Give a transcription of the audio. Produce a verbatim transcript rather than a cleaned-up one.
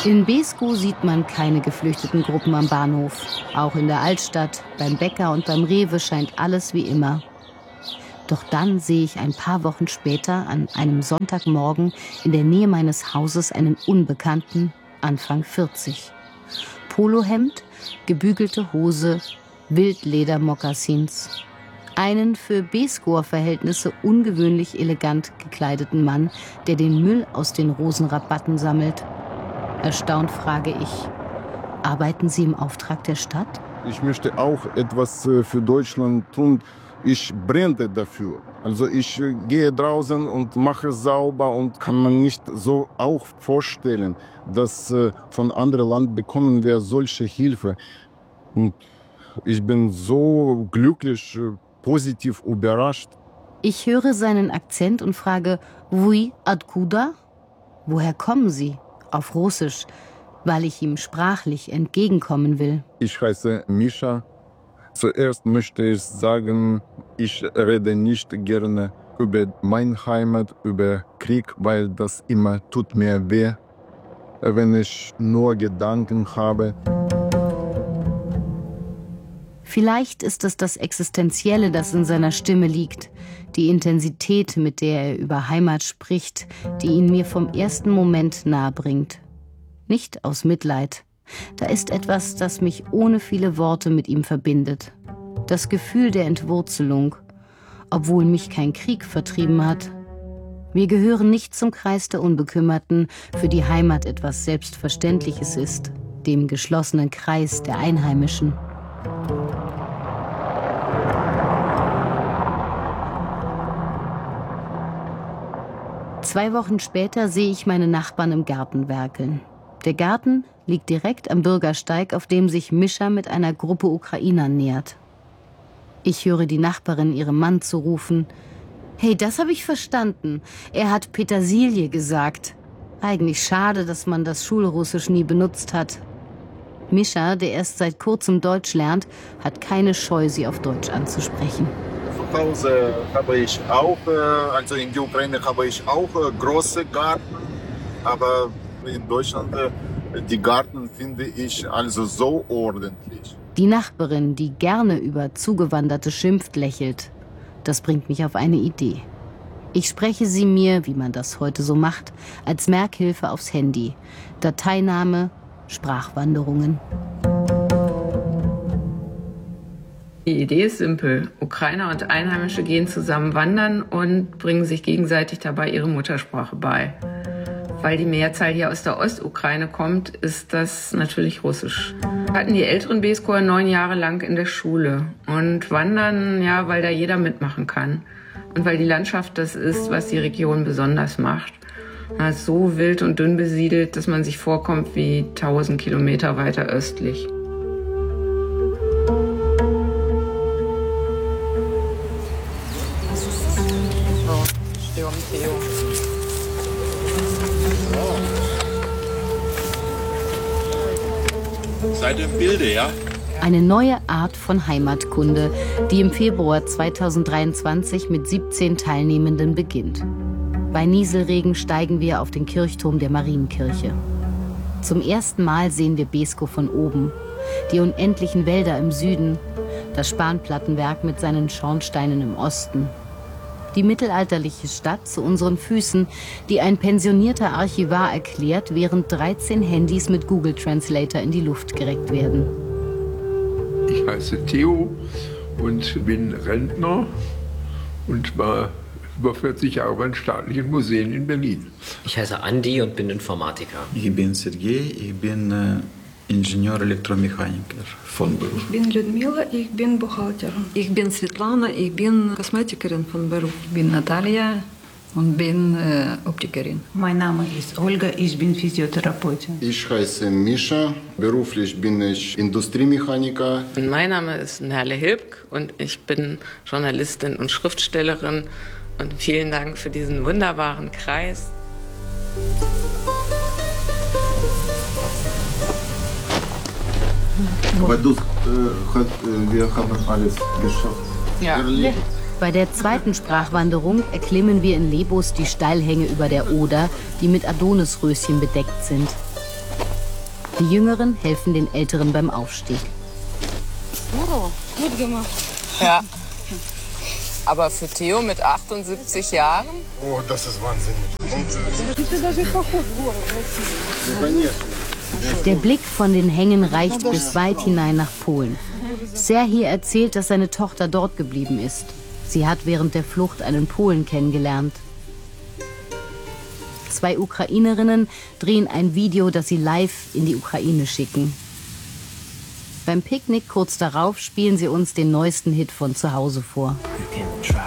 In Beeskow sieht man keine geflüchteten Gruppen am Bahnhof. Auch in der Altstadt, beim Bäcker und beim Rewe scheint alles wie immer. Doch dann sehe ich ein paar Wochen später an einem Sonntagmorgen in der Nähe meines Hauses einen Unbekannten, Anfang vierzig. Polohemd, gebügelte Hose, Wildleder-Mokassins. Einen für Beeskower Verhältnisse ungewöhnlich elegant gekleideten Mann, der den Müll aus den Rosenrabatten sammelt. Erstaunt frage ich, arbeiten Sie im Auftrag der Stadt? Ich möchte auch etwas für Deutschland tun. Ich brenne dafür. Also ich gehe draußen und mache sauber und kann man nicht so auch vorstellen, dass von anderen Land bekommen wir solche Hilfe. Und ich bin so glücklich, positiv überrascht. Ich höre seinen Akzent und frage, Vui, откуда? Woher kommen Sie? Auf Russisch, weil ich ihm sprachlich entgegenkommen will. Ich heiße Mischa. Zuerst möchte ich sagen, ich rede nicht gerne über meine Heimat, über Krieg, weil das immer tut mir weh, wenn ich nur Gedanken habe. Vielleicht ist es das Existenzielle, das in seiner Stimme liegt, die Intensität, mit der er über Heimat spricht, die ihn mir vom ersten Moment nahebringt. Nicht aus Mitleid. Da ist etwas, das mich ohne viele Worte mit ihm verbindet. Das Gefühl der Entwurzelung, obwohl mich kein Krieg vertrieben hat. Wir gehören nicht zum Kreis der Unbekümmerten, für die Heimat etwas Selbstverständliches ist, dem geschlossenen Kreis der Einheimischen. Zwei Wochen später sehe ich meine Nachbarn im Garten werkeln. Der Garten liegt direkt am Bürgersteig, auf dem sich Mischa mit einer Gruppe Ukrainer nähert. Ich höre die Nachbarin ihrem Mann zurufen: »Hey, das habe ich verstanden. Er hat Petersilie gesagt. Eigentlich schade, dass man das Schulrussisch nie benutzt hat.« Mischa, der erst seit kurzem Deutsch lernt, hat keine Scheu, sie auf Deutsch anzusprechen. Zu Hause habe ich auch, also in der Ukraine habe ich auch große Garten, aber in Deutschland, die Garten finde ich also so ordentlich. Die Nachbarin, die gerne über Zugewanderte schimpft, lächelt. Das bringt mich auf eine Idee. Ich spreche sie mir, wie man das heute so macht, als Merkhilfe aufs Handy. Dateiname, Sprachwanderungen. Die Idee ist simpel. Ukrainer und Einheimische gehen zusammen wandern und bringen sich gegenseitig dabei ihre Muttersprache bei. Weil die Mehrzahl hier aus der Ostukraine kommt, ist das natürlich Russisch. Wir hatten die älteren Beeskower neun Jahre lang in der Schule. Und wandern, ja, weil da jeder mitmachen kann. Und weil die Landschaft das ist, was die Region besonders macht. Man ist so wild und dünn besiedelt, dass man sich vorkommt wie tausend Kilometer weiter östlich. Seid ihr im Bilde, ja? Eine neue Art von Heimatkunde, die im Februar zweitausenddreiundzwanzig mit siebzehn Teilnehmenden beginnt. Bei Nieselregen steigen wir auf den Kirchturm der Marienkirche. Zum ersten Mal sehen wir Beeskow von oben. Die unendlichen Wälder im Süden, das Spanplattenwerk mit seinen Schornsteinen im Osten. Die mittelalterliche Stadt zu unseren Füßen, die ein pensionierter Archivar erklärt, während dreizehn Handys mit Google Translator in die Luft gereckt werden. Ich heiße Theo und bin Rentner und war über vierzig Jahre bei den staatlichen Museen in Berlin. Ich heiße Andi und bin Informatiker. Ich bin Sergej, ich bin äh, Ingenieur-Elektromechaniker von Beruf. Ich bin Людмила, ich bin Buchhalterin. Ich bin Svetlana, ich bin Kosmetikerin von Beruf. Ich bin Natalia und bin äh, Optikerin. Mein Name ist Olga, ich bin Physiotherapeutin. Ich heiße Mischa, beruflich bin ich Industriemechaniker. Mein Name ist Nerle Hilbk und ich bin Journalistin und Schriftstellerin. Und vielen Dank für diesen wunderbaren Kreis. Aber du, äh, hat, äh, wir haben alles geschafft. Ja. Bei der zweiten Sprachwanderung erklimmen wir in Lebus die Steilhänge über der Oder, die mit Adonisröschen bedeckt sind. Die Jüngeren helfen den Älteren beim Aufstieg. Oh, gut gemacht. Ja. Aber für Theo mit achtundsiebzig Jahren? Oh, das ist wahnsinnig. Der Blick von den Hängen reicht bis weit hinein nach Polen. Serhii erzählt, dass seine Tochter dort geblieben ist. Sie hat während der Flucht einen Polen kennengelernt. Zwei Ukrainerinnen drehen ein Video, das sie live in die Ukraine schicken. Beim Picknick kurz darauf spielen sie uns den neuesten Hit von zu Hause vor.